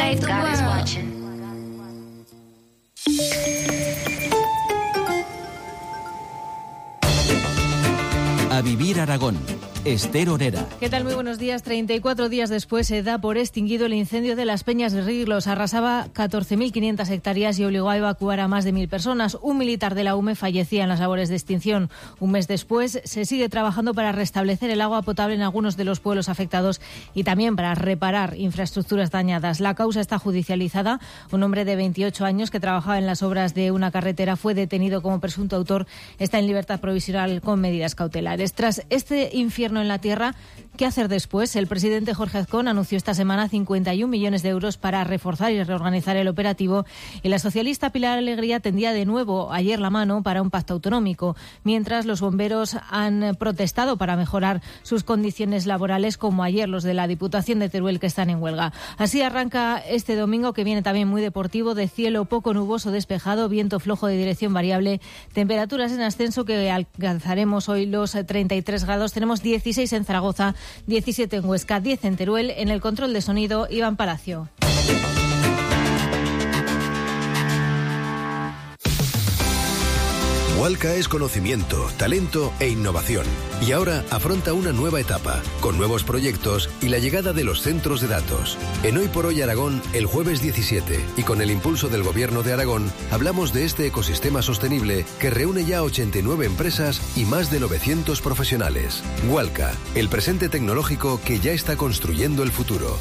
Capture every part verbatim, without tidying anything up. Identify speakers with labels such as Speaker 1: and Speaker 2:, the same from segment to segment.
Speaker 1: save the world. God is watching.
Speaker 2: A Vivir Aragón. Esther Orera.
Speaker 3: ¿Qué tal? Muy buenos días. treinta y cuatro días después se da por extinguido el incendio de las Peñas de Riglos. Arrasaba catorce mil quinientas hectáreas y obligó a evacuar a más de mil personas. Un militar de la U M E fallecía en las labores de extinción. Un mes después se sigue trabajando para restablecer el agua potable en algunos de los pueblos afectados y también para reparar infraestructuras dañadas. La causa está judicializada. Un hombre de veintiocho años que trabajaba en las obras de una carretera fue detenido como presunto autor. Está en libertad provisional con medidas cautelares. Tras este infierno en la tierra, ¿qué hacer después? El presidente Jorge Azcón anunció esta semana cincuenta y un millones de euros para reforzar y reorganizar el operativo y la socialista Pilar Alegría tendía de nuevo ayer la mano para un pacto autonómico, mientras los bomberos han protestado para mejorar sus condiciones laborales, como ayer los de la Diputación de Teruel que están en huelga. Así arranca este domingo, que viene también muy deportivo, de cielo poco nuboso despejado, viento flojo de dirección variable, temperaturas en ascenso que alcanzaremos hoy los treinta y tres grados. Tenemos dieciséis en Zaragoza, diecisiete en Huesca, diez en Teruel. En el control de sonido, Iván Palacio.
Speaker 4: Walca es conocimiento, talento e innovación. Y ahora afronta una nueva etapa, con nuevos proyectos y la llegada de los centros de datos. En Hoy por Hoy Aragón, el jueves diecisiete, y con el impulso del Gobierno de Aragón, hablamos de este ecosistema sostenible que reúne ya ochenta y nueve empresas y más de novecientos profesionales. Walca, el presente tecnológico que ya está construyendo el futuro.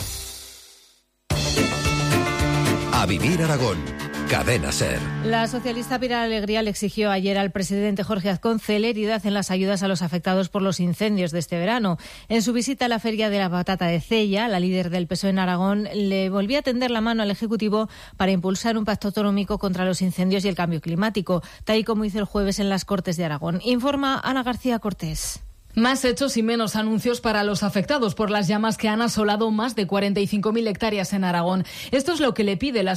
Speaker 5: A Vivir Aragón. Cadena SER.
Speaker 3: La socialista Pilar Alegría le exigió ayer al presidente Jorge Azcón celeridad en las ayudas a los afectados por los incendios de este verano. En su visita a la Feria de la Patata de Cella, la líder del P S O E en Aragón le volvió a tender la mano al Ejecutivo para impulsar un pacto autonómico contra los incendios y el cambio climático, tal y como hizo el jueves en las Cortes de Aragón. Informa Ana García Cortés.
Speaker 6: Más hechos y menos anuncios para los afectados por las llamas que han asolado más de cuarenta y cinco mil hectáreas en Aragón. Esto es lo que le pide la